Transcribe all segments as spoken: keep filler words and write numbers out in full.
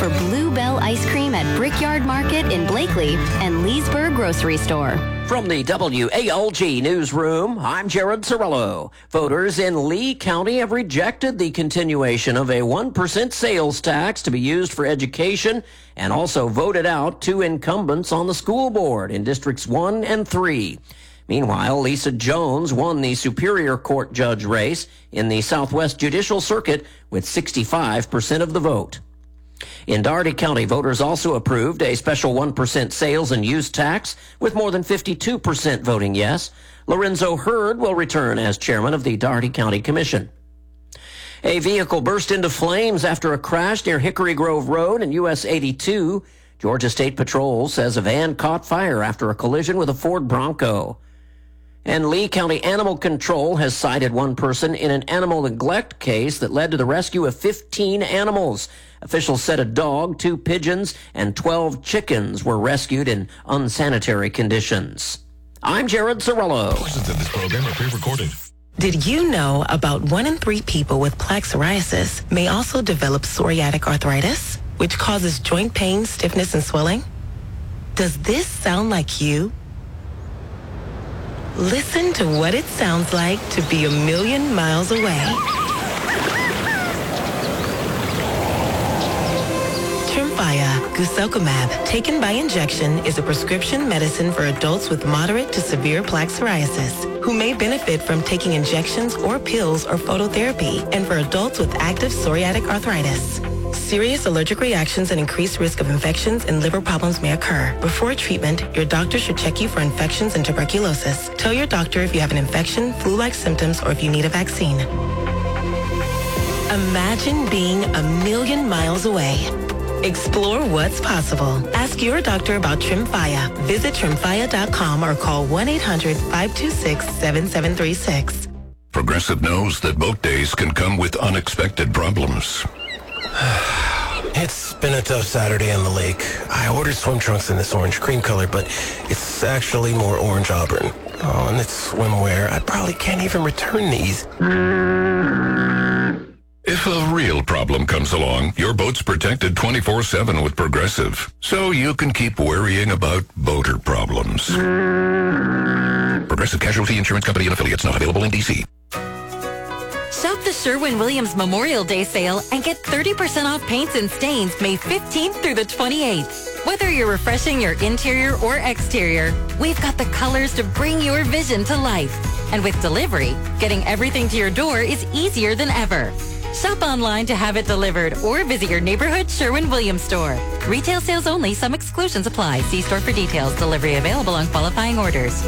for Bluebell Ice Cream at Brickyard Market in Blakely and Leesburg Grocery Store. From the W A L G Newsroom, I'm Jared Cirillo. Voters in Lee County have rejected the continuation of a one percent sales tax to be used for education and also voted out two incumbents on the school board in Districts one and three. Meanwhile, Lisa Jones won the Superior Court judge race in the Southwest Judicial Circuit with sixty-five percent of the vote. In Dougherty County, voters also approved a special one percent sales and use tax with more than fifty-two percent voting yes. Lorenzo Hurd will return as chairman of the Dougherty County Commission. A vehicle burst into flames after a crash near Hickory Grove Road and U S eighty-two. Georgia State Patrol says a van caught fire after a collision with a Ford Bronco. And Lee County Animal Control has cited one person in an animal neglect case that led to the rescue of fifteen animals. Officials said a dog, two pigeons, and twelve chickens were rescued in unsanitary conditions. I'm Jared Cirillo. Portions of this program are pre-recorded. Did you know about one in three people with plaque psoriasis may also develop psoriatic arthritis, which causes joint pain, stiffness, and swelling? Does this sound like you? Listen to what it sounds like to be a million miles away. Tremfya guselkumab, taken by injection, is a prescription medicine for adults with moderate to severe plaque psoriasis who may benefit from taking injections or pills or phototherapy, and for adults with active psoriatic arthritis. Serious allergic reactions and increased risk of infections and liver problems may occur. Before treatment, your doctor should check you for infections and tuberculosis. Tell your doctor if you have an infection, flu-like symptoms, or if you need a vaccine. Imagine being a million miles away. Explore what's possible. Ask your doctor about Tremfya. Visit tremfya dot com or call one eight hundred, five two six, seven seven three six. Progressive knows that boat days can come with unexpected problems. It's been a tough Saturday on the lake. I ordered swim trunks in this orange cream color, but it's actually more orange auburn. Oh, and it's swimwear. I probably can't even return these. If a real problem comes along, your boat's protected twenty-four seven with Progressive, so you can keep worrying about boater problems. Progressive Casualty Insurance Company and affiliates, not available in D C. Shop the Sherwin-Williams Memorial Day sale and get thirty percent off paints and stains May fifteenth through the twenty-eighth. Whether you're refreshing your interior or exterior, we've got the colors to bring your vision to life. And with delivery, getting everything to your door is easier than ever. Shop online to have it delivered or visit your neighborhood Sherwin-Williams store. Retail sales only. Some exclusions apply. See store for details. Delivery available on qualifying orders.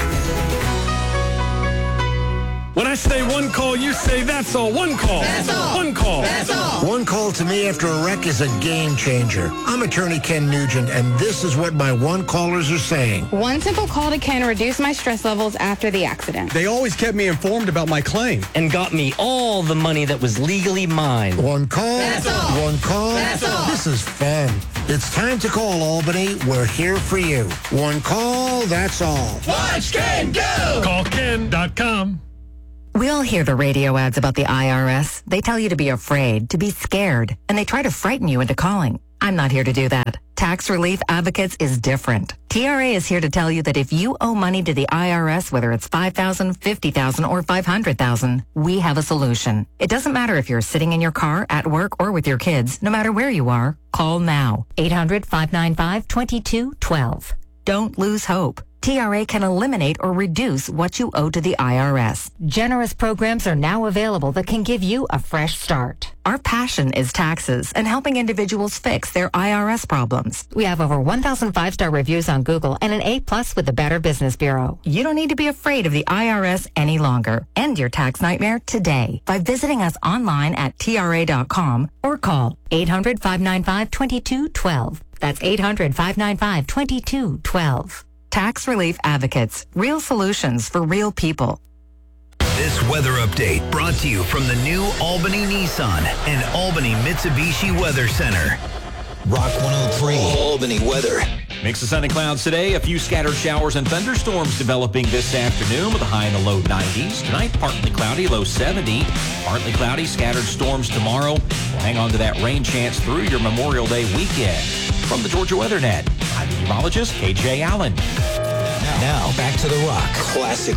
When I say one call, you say that's all. One call. That's all. One call. That's all. One call to me after a wreck is a game changer. I'm attorney Ken Nugent, and this is what my one callers are saying. One simple call to Ken reduced my stress levels after the accident. They always kept me informed about my claim and got me all the money that was legally mine. One call. That's all. One call. That's all. This is fun. It's time to call Albany. We're here for you. One call. That's all. Watch Ken go. Call ken dot com. We all hear the radio ads about the I R S. They tell you to be afraid, to be scared, and they try to frighten you into calling. I'm not here to do that. Tax Relief Advocates is different. T R A is here to tell you that if you owe money to the I R S, whether it's five thousand dollars, fifty thousand dollars, or five hundred thousand dollars, we have a solution. It doesn't matter if you're sitting in your car, at work, or with your kids. No matter where you are, call now. eight hundred, five nine five, two two one two. Don't lose hope. T R A can eliminate or reduce what you owe to the I R S. Generous programs are now available that can give you a fresh start. Our passion is taxes and helping individuals fix their I R S problems. We have over one thousand five-star reviews on Google and an A plus with the Better Business Bureau. You don't need to be afraid of the I R S any longer. End your tax nightmare today by visiting us online at T R A dot com or call eight hundred, five nine five, two two one two. That's eight hundred, five nine five, two two one two. Tax Relief Advocates. Real solutions for real people. This weather update brought to you from the new Albany Nissan and Albany Mitsubishi Weather Center. Rock one oh three. Albany weather. Mix of sun and clouds today. A few scattered showers and thunderstorms developing this afternoon with a high in the low nineties. Tonight, partly cloudy, low seventy. Partly cloudy, scattered storms tomorrow. We'll hang on to that rain chance through your Memorial Day weekend. From the Georgia Weather Net, I'm meteorologist K J Allen. Now, back to The Rock. Classic